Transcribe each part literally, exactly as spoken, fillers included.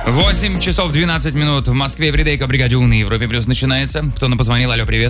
восемь часов двенадцать минут в Москве. Эвридейка, бригаде У на Европе Плюс начинается. Кто нам позвонил? Алло, привет.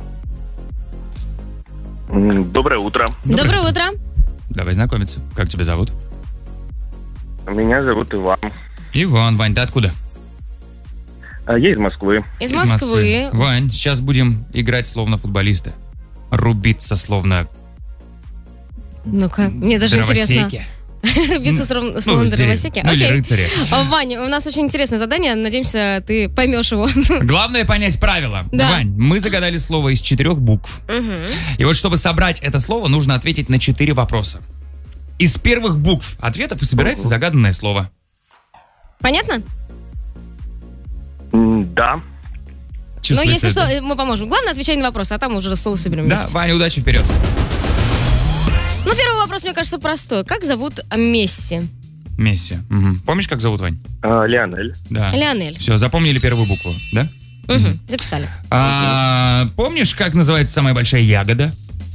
Доброе утро. Доброе, Доброе утро. Давай знакомиться. Как тебя зовут? Меня зовут Иван. Иван. Вань, ты откуда? Я из Москвы. Из, из Москвы. Москвы. Вань, сейчас будем играть словно футболисты. Рубиться словно... Ну-ка, мне даже интересно. Рубиться словно ну, дровосеки? Ну, или рыцари. Вань, у нас очень интересное задание. Надеемся, ты поймешь его. Главное понять правила. Да. Вань, мы загадали слово из четырех букв. Угу. И вот, чтобы собрать это слово, нужно ответить на четыре вопроса. Из первых букв ответов и собирается загаданное слово. Понятно? Да. Но если что, мы поможем. Главное, отвечай на вопросы, а там уже слово соберем вместе. Да, Ваня, удачи, вперед. Ну, первый вопрос, мне кажется, простой. Как зовут Месси? Месси. Угу. Помнишь, как зовут, Вань? А, Лионель. Да. Лионель. Все, запомнили первую букву, да? Угу, угу. Записали. А, помнишь, как называется самая большая ягода?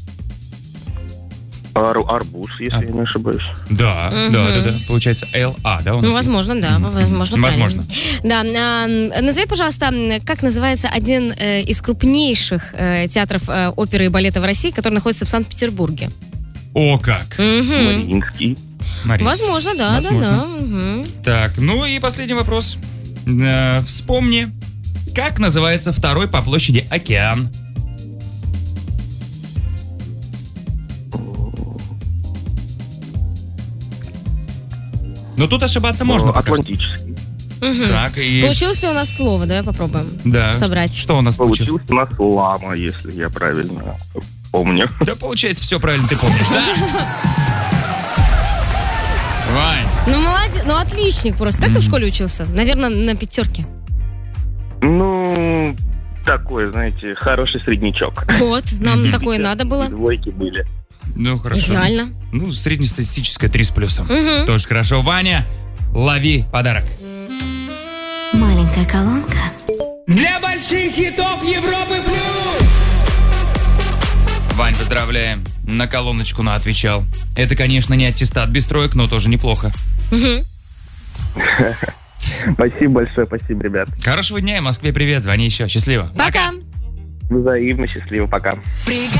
Ар- арбуз, если а. я не ошибаюсь. Да, угу. да, да, да. Получается эл а, да? У нас ну, возможно, есть? да. Угу. Возможно, возможно. Да. А, назови, пожалуйста, как называется один э, из крупнейших э, театров э, оперы и балета в России, который находится в Санкт-Петербурге? О, как! Угу. Мариинский. Мариинский. Возможно, да, возможно. да, да. Угу. Так, ну и последний вопрос. Э, вспомни, как называется второй по площади океан? Но тут ошибаться можно. Атлантический. Угу. Так, и... Получилось ли у нас слово? Давай попробуем да. собрать. Что у нас получилось? Получилось у нас лама, если я правильно помню. Да, получается, все правильно ты помнишь, да? Вань. Ну, молодец, ну, отличник просто. Как mm-hmm. ты в школе учился? Наверное, на пятерке. Ну, такой, знаете, хороший среднячок. Вот, нам mm-hmm. такое надо было. Двойки были. Ну, хорошо. Идеально. Ну, среднестатистическое три с плюсом. Угу. Тоже хорошо. Ваня, лови подарок. Маленькая колонка. Для больших хитов Европы Плюс! Вань, поздравляем. На колоночку на отвечал. Это, конечно, не аттестат без троек, но тоже неплохо. Угу. Спасибо большое, спасибо, ребят. Хорошего дня, Москве привет. Звони еще. Счастливо. Пока. Взаимно, счастливо, пока.